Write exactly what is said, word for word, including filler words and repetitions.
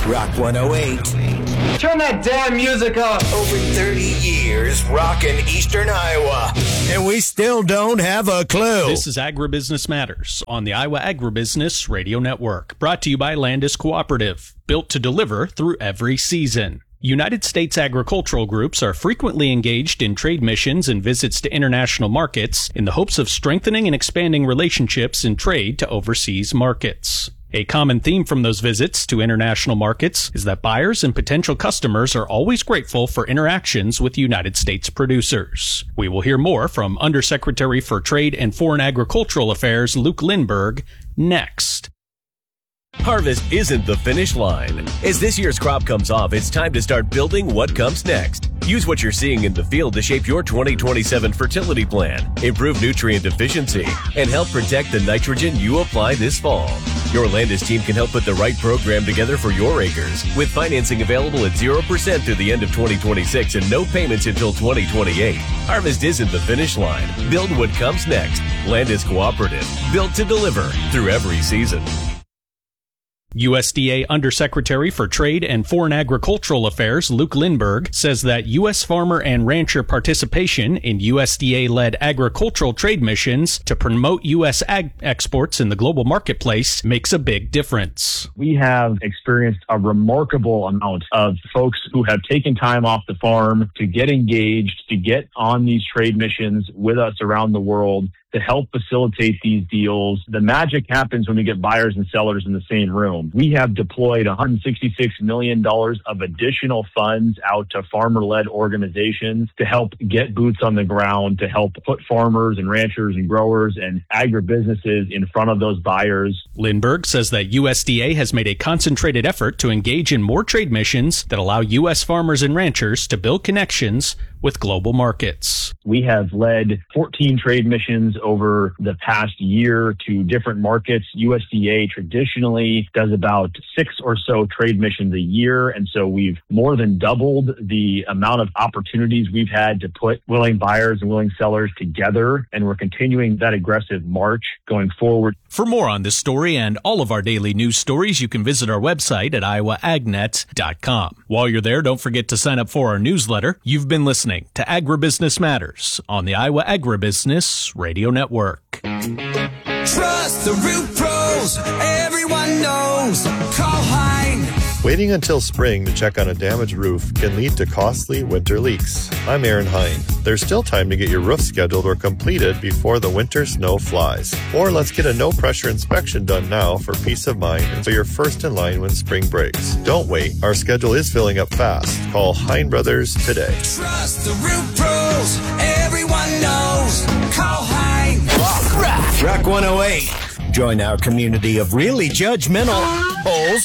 Rock one oh eight. Turn that damn music up. Over thirty years rocking Eastern Iowa. And we still don't have a clue. This is Agribusiness Matters on the Iowa Agribusiness Radio Network. Brought to you by Landis Cooperative. Built to deliver through every season. United States agricultural groups are frequently engaged in trade missions and visits to international markets in the hopes of strengthening and expanding relationships in trade to overseas markets. A common theme from those visits to international markets is that buyers and potential customers are always grateful for interactions with United States producers. We will hear more from Undersecretary for Trade and Foreign Agricultural Affairs Luke Lindberg next. Harvest isn't the finish line. As this year's crop comes off, it's time to start building what comes next. Use what you're seeing in the field to shape your twenty twenty-seven fertility plan, improve nutrient efficiency, and help protect the nitrogen you apply this fall. Your Landis team can help put the right program together for your acres, with financing available at zero percent through the end of twenty twenty-six and no payments until twenty twenty-eight. Harvest isn't the finish line. Build what comes next. Landis Cooperative, built to deliver through every season. U S D A Undersecretary for Trade and Foreign Agricultural Affairs Luke Lindberg says that U S farmer and rancher participation in U S D A-led agricultural trade missions to promote U S ag exports in the global marketplace makes a big difference. We have experienced a remarkable amount of folks who have taken time off the farm to get engaged, to get on these trade missions with us around the world, to help facilitate these deals. The magic happens when we get buyers and sellers in the same room. We have deployed one hundred sixty-six million dollars of additional funds out to farmer-led organizations to help get boots on the ground, to help put farmers and ranchers and growers and agribusinesses in front of those buyers. Lindberg says that U S D A has made a concentrated effort to engage in more trade missions that allow U S farmers and ranchers to build connections with global markets. We have led fourteen trade missions over the past year to different markets. U S D A traditionally does about six or so trade missions a year, and so we've more than doubled the amount of opportunities we've had to put willing buyers and willing sellers together, and we're continuing that aggressive march going forward. For more on this story and all of our daily news stories, you can visit our website at iowa agnet dot com. While you're there, don't forget to sign up for our newsletter. You've been listening to Agribusiness Matters on the Iowa Agribusiness Radio Network. Trust the Root Pros, everyone knows. Call Hein. Waiting until spring to check on a damaged roof can lead to costly winter leaks. I'm Aaron Hein. There's still time to get your roof scheduled or completed before the winter snow flies. Or let's get a no-pressure inspection done now for peace of mind and so you're first in line when spring breaks. Don't wait. Our schedule is filling up fast. Call Hein Brothers today. Trust the Root Pros, everyone knows. Call Hein. Rock, rock, Rock one oh eight. Join our community of really judgmental holes